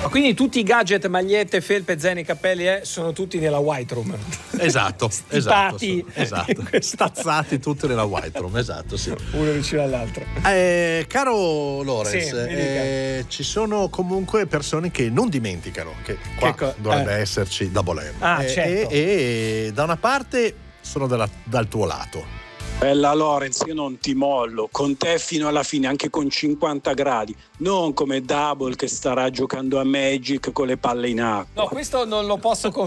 Ma quindi tutti i gadget, magliette, felpe, zaini, cappelli sono tutti nella White Room. Esatto, Stipati. esatto. Stazzati tutti nella White Room, esatto, sì. Uno vicino all'altro. Caro Lorenz, Sì, mi dica. ci sono comunque persone che non dimenticano che qua dovrebbe esserci Double M. Certo. E da una parte sono dal tuo lato. Bella Lorenz, io non ti mollo, con te fino alla fine, anche con 50 gradi, non come Double che starà giocando a Magic con le palle in acqua. No, questo non lo posso